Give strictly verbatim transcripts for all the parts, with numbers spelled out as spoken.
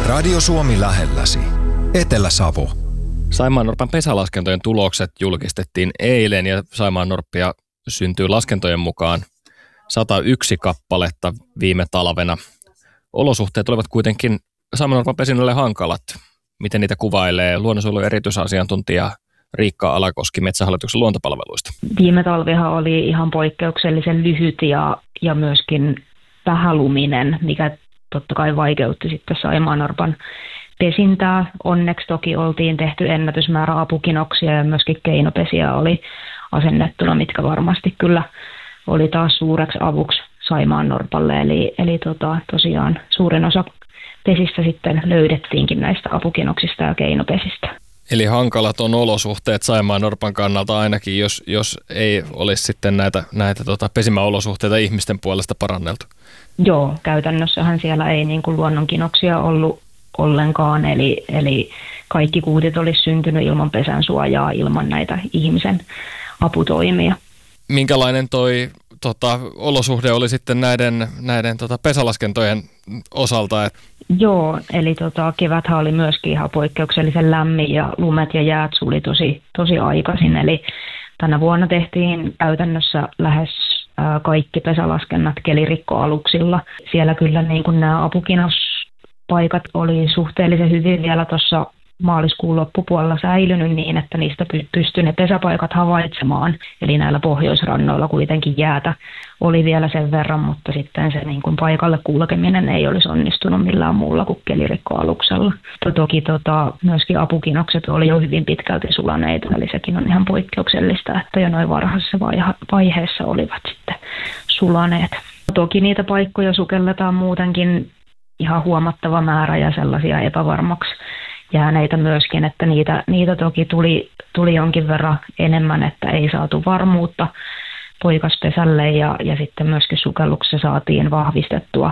Radio Suomi lähelläsi. Etelä-Savo. Saimaannorpan pesälaskentojen tulokset julkistettiin eilen ja saimaannorppia syntyy laskentojen mukaan sata yksi kappaletta viime talvena. Olosuhteet olivat kuitenkin saimaannorpan pesinnölle hankalat. Miten niitä kuvailee luonnonsuojelun erityisasiantuntija Riikka Alakoski Metsähallituksen luontopalveluista? Viime talvihan oli ihan poikkeuksellisen lyhyt ja, ja myöskin vähäluminen, mikä totta kai vaikeutti sitten saimaannorpan pesintää. Onneksi toki oltiin tehty ennätysmäärä apukinoksia ja myöskin keinopesiä oli asennettuna, mitkä varmasti kyllä oli taas suureksi avuksi saimaannorpalle. Eli, eli tota, tosiaan suurin osa pesistä sitten löydettiinkin näistä apukinoksista ja keinopesistä. Eli hankalat on olosuhteet saimaannorpan kannalta ainakin, jos, jos ei olisi sitten näitä, näitä tota, pesimäolosuhteita ihmisten puolesta paranneltu. Joo, käytännössähän siellä ei niin kuin luonnonkinoksia ollut ollenkaan, eli, eli kaikki kuutit olisi syntynyt ilman pesän suojaa, ilman näitä ihmisen aputoimia. Minkälainen toi tota, olosuhde oli sitten näiden, näiden tota, pesälaskentojen osalta? Et... Joo, eli tota, keväthän oli myöskin ihan poikkeuksellisen lämmin ja lumet ja jäät suli tosi, tosi aikaisin. Eli tänä vuonna tehtiin käytännössä lähes ää, kaikki pesälaskennat kelirikkoaluksilla. Siellä kyllä niin kuin nämä apukinospaikat oli suhteellisen hyvin vielä tuossa maaliskuun loppupuolella säilynyt niin, että niistä pystyi ne pesäpaikat havaitsemaan. Eli näillä pohjoisrannoilla kuitenkin jäätä oli vielä sen verran, mutta sitten se niin kuin paikalle kulkeminen ei olisi onnistunut millään muulla kuin kelirikkoaluksella. Toki tota, myöskin apukinokset oli jo hyvin pitkälti sulaneita, eli sekin on ihan poikkeuksellista, että jo noin varhaisessa vaiheessa olivat sitten sulaneet. Toki niitä paikkoja sukelletaan muutenkin ihan huomattava määrä ja sellaisia epävarmaksi jääneitä myöskin, että niitä, niitä toki tuli, tuli jonkin verran enemmän, että ei saatu varmuutta poikaspesälle ja, ja sitten myöskin sukelluksessa saatiin vahvistettua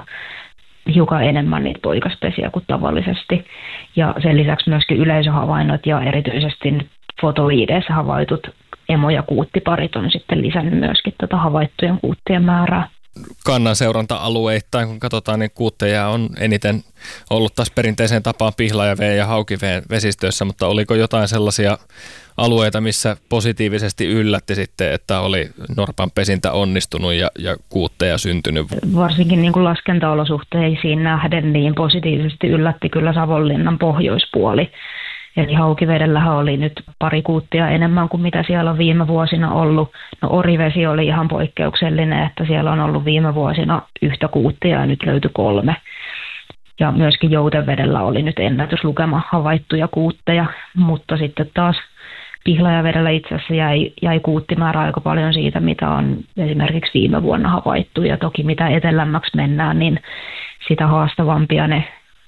hiukan enemmän niitä poikaspesiä kuin tavallisesti. Ja sen lisäksi myöskin yleisöhavainnot ja erityisesti nyt fotoviideissä havaitut emo- ja kuuttiparit on sitten lisännyt myöskin tätä havaittujen kuuttien määrää. Kannan seuranta-alueittain, kun katsotaan, niin kuutteja on eniten ollut taas perinteiseen tapaan Pihlajaveen ja Haukiveen vesistöissä, mutta oliko jotain sellaisia alueita, missä positiivisesti yllätti sitten, että oli norpan pesintä onnistunut ja, ja kuutteja syntynyt? Varsinkin niin kuin laskentaolosuhteisiin nähden, niin positiivisesti yllätti kyllä Savonlinnan pohjoispuoli. Eli Haukivedellähän oli nyt pari kuuttia enemmän kuin mitä siellä on viime vuosina ollut. No Orivesi oli ihan poikkeuksellinen, että siellä on ollut viime vuosina yhtä kuuttia ja nyt löytyi kolme. Ja myöskin Joutenvedellä oli nyt ennätyslukema havaittuja kuutteja, mutta sitten taas Pihlajavedellä itse asiassa jäi, jäi kuuttimäärä aika paljon siitä, mitä on esimerkiksi viime vuonna havaittu. Ja toki mitä etelämmäksi mennään, niin sitä haastavampia ne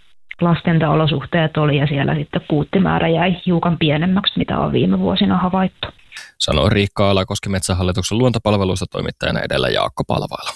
laskentaolosuhteet oli ja siellä sitten kuuttimäärä jäi hiukan pienemmäksi, mitä on viime vuosina havaittu. Sanoi Riikka Alakoski Metsähallituksen luontopalveluista, toimittajana edellä Jaakko Palvaila.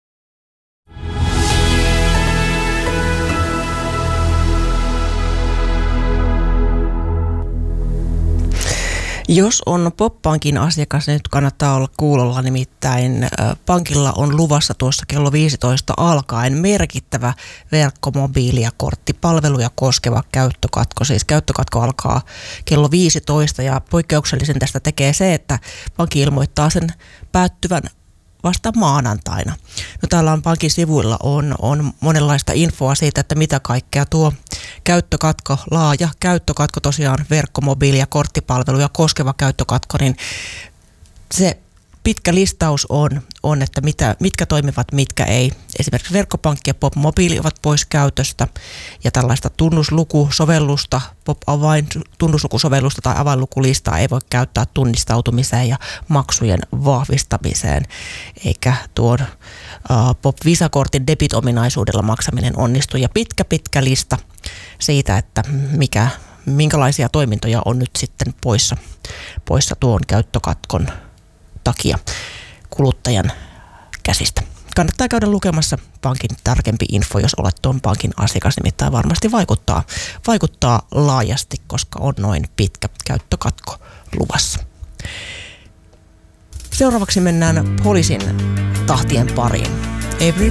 Jos on Pop-pankin asiakas, niin nyt kannattaa olla kuulolla, nimittäin pankilla on luvassa tuossa kello viisitoista alkaen merkittävä verkkomobiili- ja korttipalveluja koskeva käyttökatko. Siis käyttökatko alkaa kello viisitoista ja poikkeuksellisen tästä tekee se, että pankki ilmoittaa sen päättyvän vasta maanantaina. No täällä on pankin sivuilla on, on monenlaista infoa siitä, että mitä kaikkea tuo käyttökatko, laaja käyttökatko, tosiaan verkkomobiili- ja korttipalveluja koskeva käyttökatko, niin se pitkä listaus on, on että mitä, mitkä toimivat, mitkä ei. Esimerkiksi verkkopankki ja Pop-mobiili ovat pois käytöstä ja tällaista tunnuslukusovellusta, Pop-avain tunnuslukusovellusta tai avainlukulistaa ei voi käyttää tunnistautumiseen ja maksujen vahvistamiseen, eikä tuon uh, Pop-Visa-kortin debit-ominaisuudella maksaminen onnistu. Ja pitkä pitkä lista siitä, että mikä, minkälaisia toimintoja on nyt sitten poissa, poissa tuon käyttökatkon takia kuluttajan käsistä. Kannattaa käydä lukemassa pankin tarkempi info, jos olet tuon pankin asiakas, nimittäin varmasti vaikuttaa, vaikuttaa laajasti, koska on noin pitkä käyttökatko luvassa. Seuraavaksi mennään poliisin tahtien pariin. Every